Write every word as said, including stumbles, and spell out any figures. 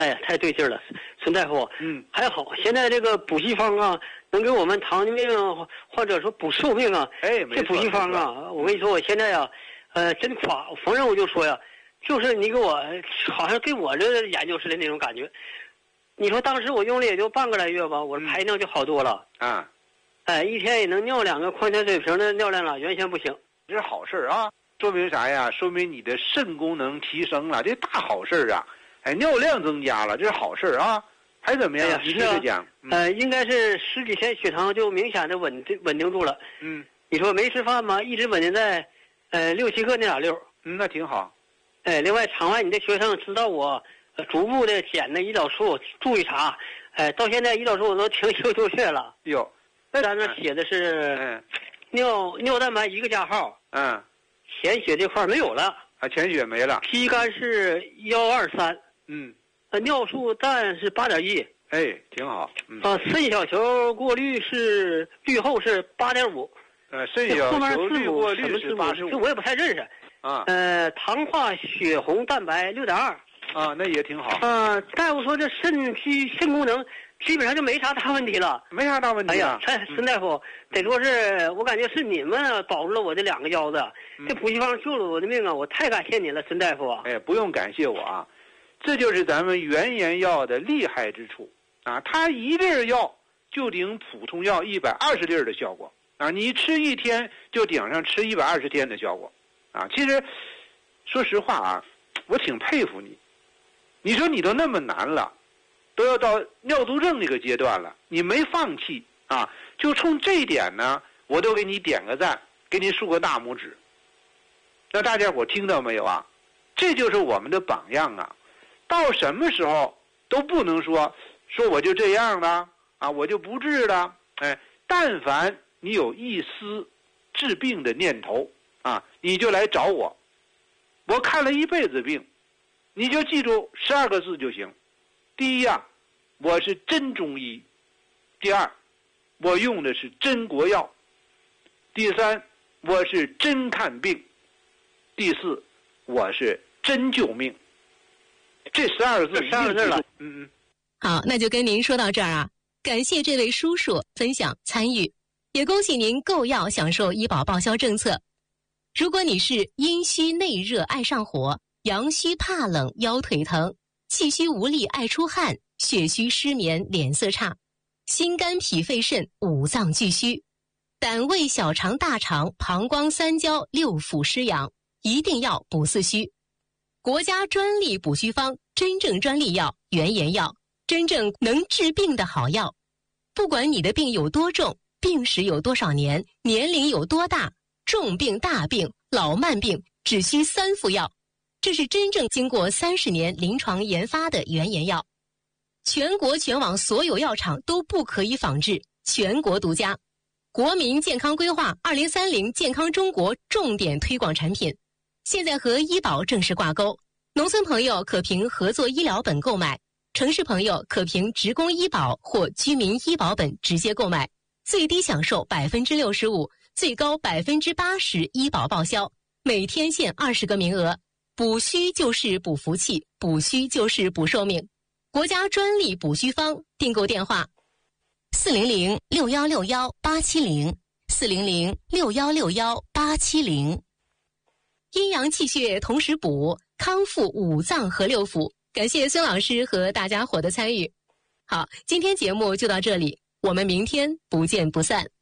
哎呀，太对劲了，孙大夫。 嗯， 还好，现在这个补习方啊，能给我们糖尿病或者说补寿命啊。 哎，没错。 这补习方啊，我跟你说，我现在呀、啊，呃，真夸，逢人我就说呀，就是你给我，好像给我这研究似的那种感觉。你说当时我用了也就半个来月吧，我的排尿就好多了。 嗯、啊， 哎，一天也能尿两个矿泉水瓶的尿量了，原先不行。 这是好事啊，说明啥呀？说明你的肾功能提升了，这大好事啊！哎，尿量增加了，这是好事啊！还怎么样？ 哎呀， 你接着讲。 嗯、呃，应该是十几天血糖就明显的稳定稳定住了。 嗯， 你说没吃饭吗？一直稳定在，呃，六七克那俩六。 嗯，那挺好。 哎，另外场外你的学生知道我，呃，逐步的减的胰岛素，注意查。哎，到现在胰岛素我都停一个多月了。 哟， 那咱这写的是， 嗯， 尿尿蛋白一个加号。 嗯， 潜血这块没有了。 啊，潜血没了。 P 肝是幺二三。 嗯。 呃，尿素氮是八点一， 哎，挺好。嗯、 啊，肾小球过滤是滤后是八点五， 呃，肾小球滤过滤是八十五， 这我也不太认识。 啊， 呃，糖化血红蛋白六点二， 啊，那也挺好。 啊，大夫说这肾基肾功能基本上就没啥大问题了， 没啥大问题。 哎呀，陈孙大夫，得说是我感觉是你们保住了我这两个腰子，嗯、这补习方救了我的命啊！我太感谢你了，孙大夫啊！ 哎，不用感谢我啊。这就是咱们原研药的厉害之处啊！它一粒药就顶普通药一百二十粒的效果啊！你吃一天就顶上吃一百二十天的效果啊！其实，说实话啊，我挺佩服你。你说你都那么难了，都要到尿毒症那个阶段了，你没放弃啊！就冲这一点呢，我都给你点个赞，给你竖个大拇指。那大家伙听到没有啊？这就是我们的榜样啊！到什么时候都不能说说我就这样了啊，我就不治了。哎，但凡你有一丝治病的念头啊，你就来找我。我看了一辈子病，你就记住十二个字就行。第一呀，我是真中医；第二，我用的是真国药；第三，我是真看病；第四，我是真救命。这十二个字， 十二个字了。 嗯嗯。 好，那就跟您说到这儿啊。感谢这位叔叔分享参与，也恭喜您购药享受医保报销政策。如果你是阴虚内热爱上火，阳虚怕冷腰腿疼，气虚无力爱出汗，血虚失眠脸色差，心肝脾肺肾五脏俱虚，胆胃小肠大肠膀胱三焦六腑失养，一定要补四虚。国家专利补虚方，真正专利药原研药，真正能治病的好药。不管你的病有多重，病史有多少年，年龄有多大，重病大病老慢病只需三副药，这是真正经过三十年临床研发的原研药，全国全网所有药厂都不可以仿制，全国独家。国民健康规划二零三零健康中国重点推广产品，现在和医保正式挂钩，农村朋友可凭合作医疗本购买，城市朋友可凭职工医保或居民医保本直接购买，最低享受百分之六十五，最高百分之八十医保报销，每天限二十个名额。补虚就是补福气，补虚就是补寿命。国家专利补虚方，订购电话：四零零六幺六幺八七零，四零零六幺六幺八七零。阴阳气血同时补，康复五脏和六腑。感谢孙老师和大家伙的参与。好，今天节目就到这里，我们明天不见不散。